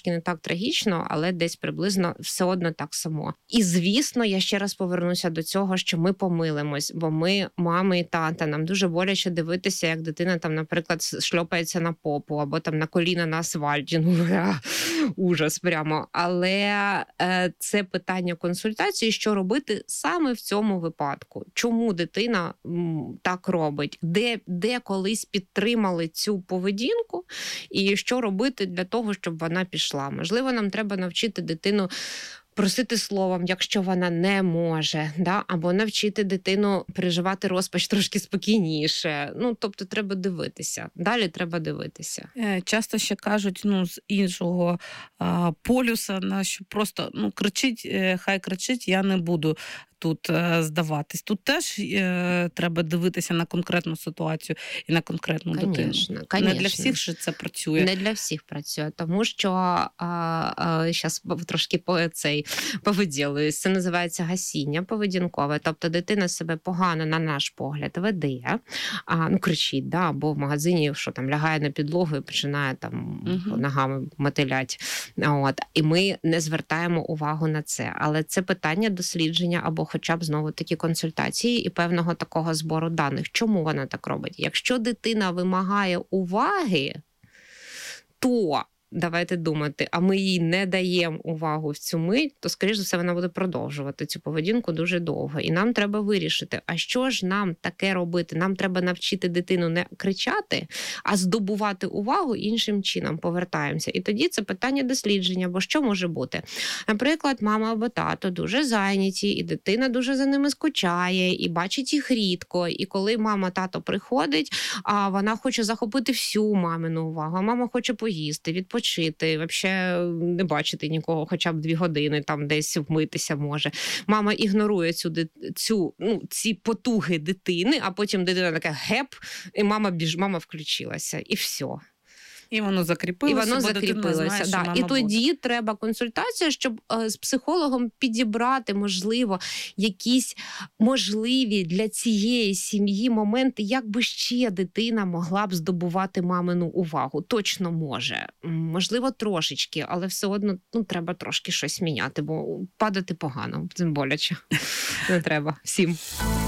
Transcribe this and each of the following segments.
трошки не так трагічно, але десь приблизно все одно так само. І, звісно, я ще раз повернуся до цього, що ми помилимось, бо ми, мами і тата, нам дуже боляче дивитися, як дитина там, наприклад, шльопається на попу або там на коліна на асфальті. Ужас прямо. Але це питання консультації, що робити саме в цьому випадку. Чому дитина так робить? Де колись підтримали цю поведінку і що робити для того, щоб вона пішла? Можливо, нам треба навчити дитину просити словом, якщо вона не може, да? Або навчити дитину переживати розпач трошки спокійніше. Тобто треба дивитися. Далі треба дивитися. Часто ще кажуть, з іншого полюса, що просто кричить, хай кричить, я не буду тут здаватись. Тут теж треба дивитися на конкретну ситуацію і на конкретну дитину. Не для всіх же це працює. Не для всіх працює, тому що зараз трошки повиділююсь. Це називається гасіння поведінкове. Тобто дитина себе погано, на наш погляд, веде, кричить, да, або в магазині, що там лягає на підлогу і починає там ногами мотилять. І ми не звертаємо увагу на це. Але це питання дослідження або хоча б знову-таки консультації і певного такого збору даних. Чому вона так робить? Якщо дитина вимагає уваги, то давайте думати, а ми їй не даємо увагу в цю мить, то, скоріш за все, вона буде продовжувати цю поведінку дуже довго. І нам треба вирішити, а що ж нам таке робити? Нам треба навчити дитину не кричати, а здобувати увагу іншим чином. Повертаємося. І тоді це питання дослідження, бо що може бути? Наприклад, мама або тато дуже зайняті, і дитина дуже за ними скучає, і бачить їх рідко. І коли мама-тато приходить, а вона хоче захопити всю мамину увагу, а мама хоче поїсти, відпочити, взагалі не бачити нікого, хоча б 2 години, там десь вмитися може. Мама ігнорує ці потуги дитини, а потім дитина така геп, і мама включилася, і все. І воно закріпилося. Да. І тоді треба консультація, щоб з психологом підібрати, можливо, якісь можливі для цієї сім'ї моменти, як би ще дитина могла б здобувати мамину увагу. Точно може. Можливо, трошечки, але все одно треба трошки щось міняти, бо падати погано, тим боляче. Не треба всім.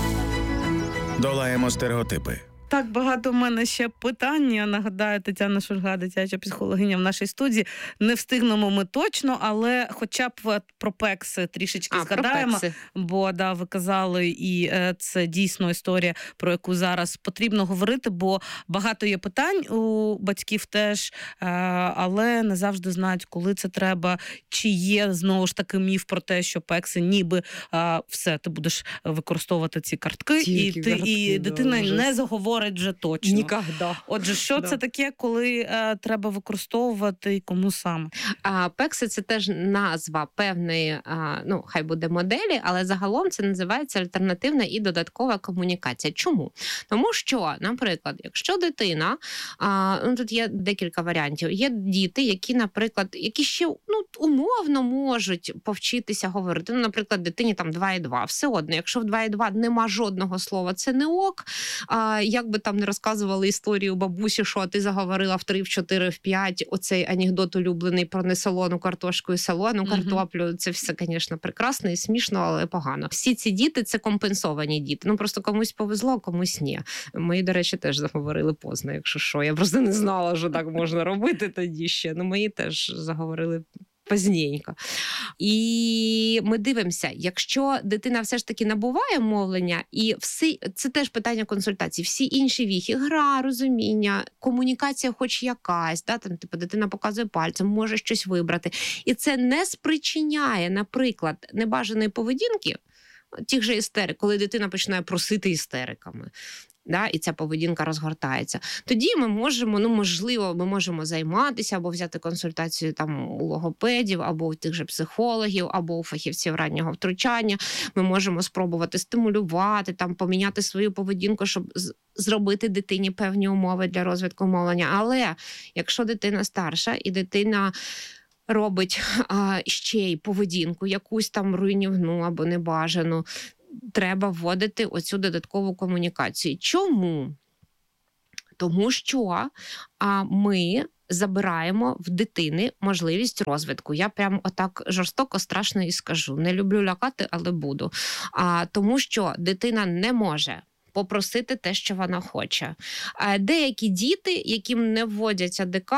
Долаємо стереотипи. Так багато в мене ще питань. Нагадаю, Тетяна Шульга, дитяча психологиня в нашій студії. Не встигнемо ми точно, але хоча б про пекси трішечки згадаємо. Бо, ви казали, і це дійсно історія, про яку зараз потрібно говорити, бо багато є питань у батьків теж, але не завжди знають, коли це треба, чи є, знову ж таки, міф про те, що пекси ніби все, ти будеш використовувати ці картки, і дитина не заговорить вже точно. Нікогда. Отже, що це таке, коли треба використовувати і кому саме? Пекси – це теж назва певної, хай буде моделі, але загалом це називається альтернативна і додаткова комунікація. Чому? Тому що, наприклад, якщо дитина, тут є декілька варіантів, є діти, які, наприклад, які ще умовно можуть повчитися говорити. Наприклад, дитині там 2,2. Все одно, якщо в 2,2 нема жодного слова, це не ок. Як би там не розказували історію бабусі, що ти заговорила в 3, в 4, в 5, оцей анекдот улюблений про несолону картошку і солону картоплю, це все, звісно, прекрасно і смішно, але погано. Всі ці діти – це компенсовані діти. Просто комусь повезло, комусь ні. Мої, до речі, теж заговорили поздно, якщо що. Я просто не знала, що так можна робити тоді ще. Мої теж заговорили позненько. І ми дивимося, якщо дитина все ж таки набуває мовлення, і це теж питання консультації, всі інші віхи, гра, розуміння, комунікація хоч якась, дитина показує пальцем, може щось вибрати. І це не спричиняє, наприклад, небажаної поведінки, тих же істерик, коли дитина починає просити істериками. І ця поведінка розгортається. Тоді ми можемо, можливо, ми можемо займатися або взяти консультацію там у логопедів, або у тих же психологів, або у фахівців раннього втручання. Ми можемо спробувати стимулювати, поміняти свою поведінку, щоб зробити дитині певні умови для розвитку мовлення. Але якщо дитина старша і дитина робить ще й поведінку, якусь там руйнівну або небажану, треба вводити оцю додаткову комунікацію. Чому? Тому що ми забираємо в дитини можливість розвитку. Я прям отак жорстоко, страшно і скажу. Не люблю лякати, але буду. Тому що дитина не може попросити те, що вона хоче. Деякі діти, яким не вводять АДК,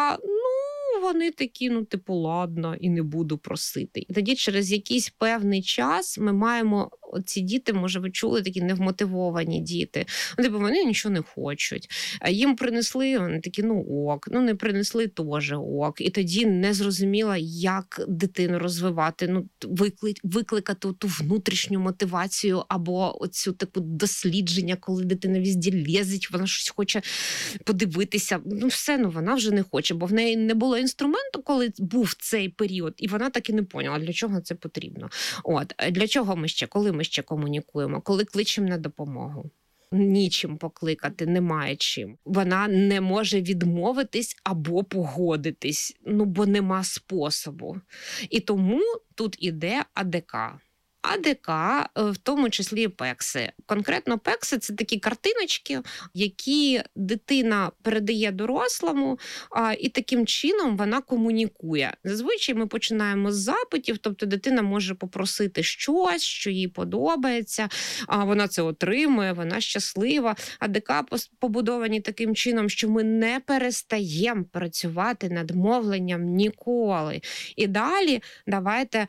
вони такі, ладно, і не буду просити. І тоді через якийсь певний час ми маємо, ці діти, може, ви чули, такі невмотивовані діти. Вони нічого не хочуть. Їм принесли, вони такі, ок, не принесли, теж ок. І тоді не зрозуміла, як дитину розвивати, викликати ту внутрішню мотивацію або оцю таку дослідження, коли дитина везде лізить, вона щось хоче подивитися. Вона вже не хоче, бо в неї не було інструменту, коли був цей період, і вона так і не поняла, для чого це потрібно. Для чого ми ще, коли ми ще комунікуємо, коли кличемо на допомогу? Нічим покликати, немає чим. Вона не може відмовитись або погодитись, бо нема способу. І тому тут іде АДК. АДК, в тому числі пекси. Конкретно пекси – це такі картиночки, які дитина передає дорослому, і таким чином вона комунікує. Зазвичай ми починаємо з запитів, тобто дитина може попросити щось, що їй подобається, вона це отримує, вона щаслива. АДК побудовані таким чином, що ми не перестаємо працювати над мовленням ніколи. І далі давайте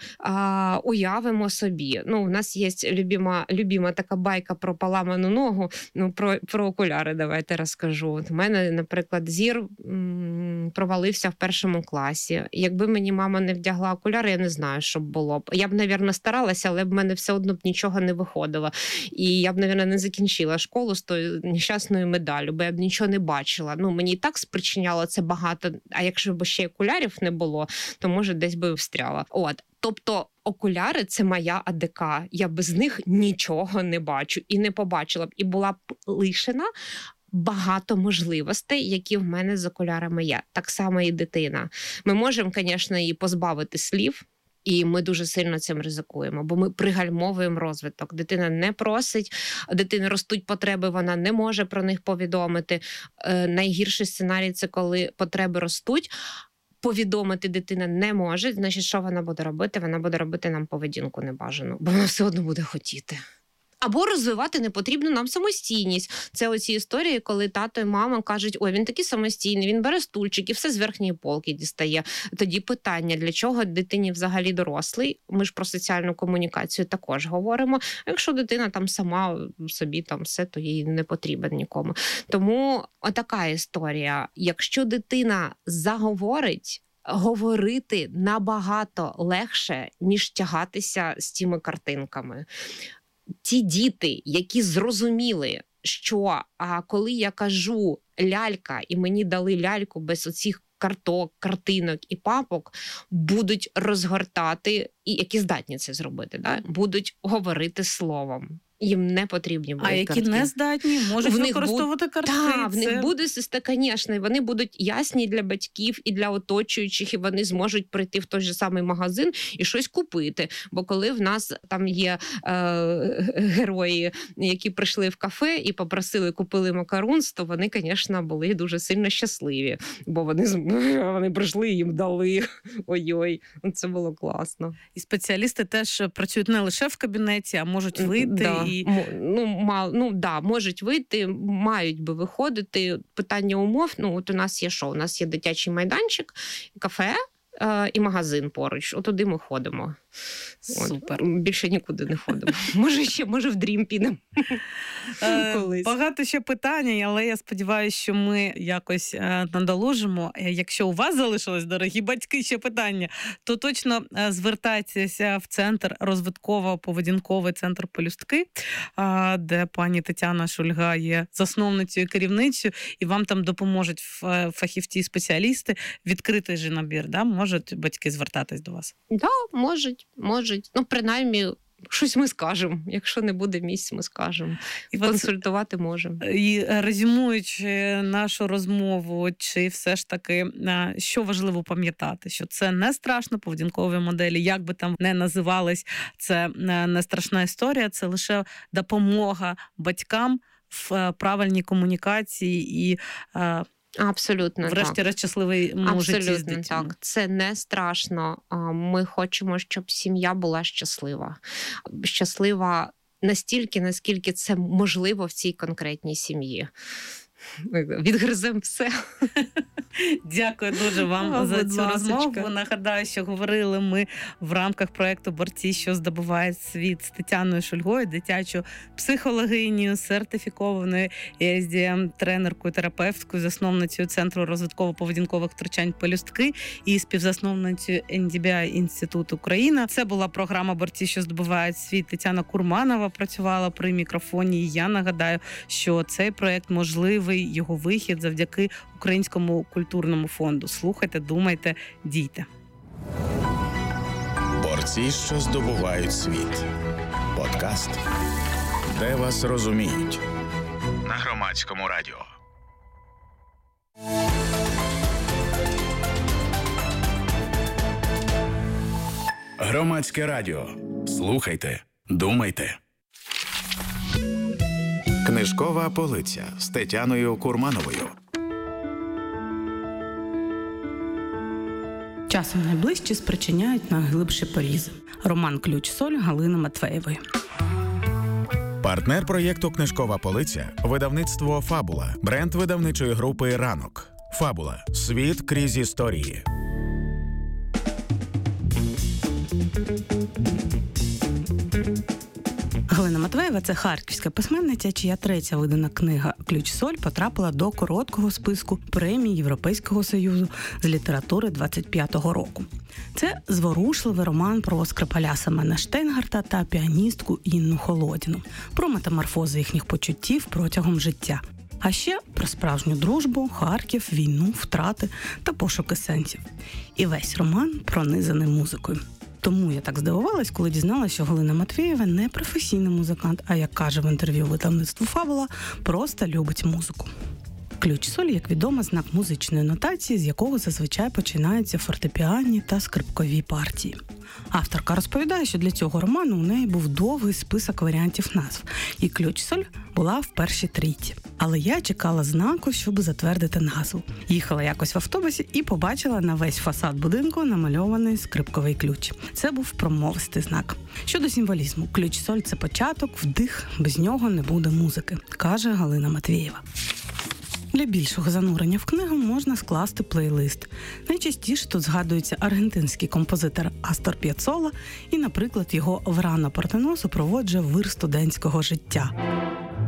уявимо собі. У нас є любима така байка про поламану ногу, про окуляри давайте розкажу. У мене, наприклад, зір провалився в 1 класі. Якби мені мама не вдягла окуляри, я не знаю, що б було б. Я б, мабуть, старалася, але в мене все одно б нічого не виходило. І я б, мабуть, не закінчила школу з тою нещасною медаллю, бо я б нічого не бачила. Мені і так спричиняло це багато, а якщо б ще окулярів не було, то, може, десь би встряла. Тобто окуляри – це моя АДК. Я без них нічого не бачу і не побачила б. І була б лишена багато можливостей, які в мене з окулярами є. Так само і дитина. Ми можемо, звісно, її позбавити слів, і ми дуже сильно цим ризикуємо, бо ми пригальмовуємо розвиток. Дитина не просить, дитини ростуть потреби, вона не може про них повідомити. Найгірший сценарій – це коли потреби ростуть, повідомити дитина не може, значить, що вона буде робити? Вона буде робити нам поведінку небажану, бо вона все одно буде хотіти. Або розвивати непотрібну нам самостійність. Це оці історії, коли тато і мама кажуть, ой, він такий самостійний, він бере стульчик і все з верхньої полки дістає. Тоді питання, для чого дитині взагалі дорослий? Ми ж про соціальну комунікацію також говоримо. А якщо дитина там сама собі там все, то їй не потрібен нікому. Тому отака історія. Якщо дитина заговорить, говорити набагато легше, ніж тягатися з тими картинками. Ті діти, які зрозуміли, що коли я кажу лялька, і мені дали ляльку без оцих карток, картинок і папок, будуть розгортати, і які здатні це зробити, будуть говорити словом. Їм не потрібні будуть картки. А які не здатні, можуть використовувати картки. Так, в них буде звісно, вони будуть ясні для батьків і для оточуючих, і вони зможуть прийти в той же самий магазин і щось купити. Бо коли в нас там є герої, які прийшли в кафе і попросили, купили макарунс, то вони, звісно, були дуже сильно щасливі. Бо вони прийшли і їм дали. Ой-ой, це було класно. І спеціалісти теж працюють не лише в кабінеті, а можуть вийти. Да. Можуть вийти, мають би виходити. Питання умов, от у нас є що? У нас є дитячий майданчик, кафе і магазин поруч. Туди ми ходимо. Супер. Більше нікуди не ходимо. Може в Дрім підемо. Багато ще питань, але я сподіваюся, що ми якось надолужимо. Якщо у вас залишилось, дорогі батьки, ще питання, то точно звертайтеся в центр розвитково-поведінковий центр «Пелюстки», де пані Тетяна Шульга є засновницею і керівницею, і вам там допоможуть фахівці-спеціалісти. Відкритий же набір, можуть батьки звертатись до вас? Так, можуть. Принаймні, щось ми скажемо. Якщо не буде місць, ми скажемо. І консультувати можемо. І резюмуючи нашу розмову, чи все ж таки, що важливо пам'ятати? Що це не страшно, поведінкові моделі, як би там не називались, це не страшна історія, це лише допомога батькам в правильній комунікації і Абсолютно врешті-решт щасливому житті з дитиною. Абсолютно так. Це не страшно. Ми хочемо, щоб сім'я була щаслива. Щаслива настільки, наскільки це можливо в цій конкретній сім'ї. Відгриземо все. Дякую дуже вам за цю розмову. Нагадаю, що говорили ми в рамках проєкту «Борці, що здобувають світ» з Тетяною Шульгою, дитячою психологинею, сертифікованою ESDM, тренеркою, терапевткою, засновницею Центру розвитково-поведінкових втручань «Пелюстки» і співзасновницею NDBI Інституту Україна. Це була програма «Борці, що здобувають світ». Тетяна Курманова працювала при мікрофоні. І я нагадаю, що цей проєкт можливий, його вихід завдяки Українському культурному фонду. Слухайте, думайте, дійте. Борці, що здобувають світ. Подкаст, де вас розуміють. На Громадському радіо. Громадське радіо. Слухайте, думайте. Книжкова полиця з Тетяною Курмановою. Часом найближчі спричиняють найглибші порізи. Роман «Ключ-соль» Галини Матвеєвої. Партнер проєкту «Книжкова полиця» – видавництво «Фабула», бренд видавничої групи «Ранок». «Фабула» – світ крізь історії. Галина Матвеєва – це харківська письменниця, чия третя видана книга «Ключ-соль» потрапила до короткого списку премій Європейського Союзу з літератури 25-го року. Це зворушливий роман про Скрипаля Семена Штейнгарта та піаністку Інну Холодіну, про метаморфози їхніх почуттів протягом життя. А ще про справжню дружбу, Харків, війну, втрати та пошуки сенсів. І весь роман пронизаний музикою. Тому я так здивувалась, коли дізналася, що Галина Матвеєва не професійний музикант, а, як каже в інтерв'ю видавництву «Фабула», просто любить музику. Ключ-соль, як відомо, знак музичної нотації, з якого зазвичай починаються фортепіанні та скрипкові партії. Авторка розповідає, що для цього роману у неї був довгий список варіантів назв, і «Ключ-соль» була в першій трійці. Але я чекала знаку, щоб затвердити назву. Їхала якось в автобусі і побачила на весь фасад будинку намальований скрипковий ключ. Це був промовистий знак. Щодо символізму, ключ-соль – це початок, вдих, без нього не буде музики, каже Галина Матвеєва. Для більшого занурення в книгу можна скласти плейлист. Найчастіше тут згадується аргентинський композитор Астор П'єццола і, наприклад, його Врано Портено супроводжує вир студентського життя.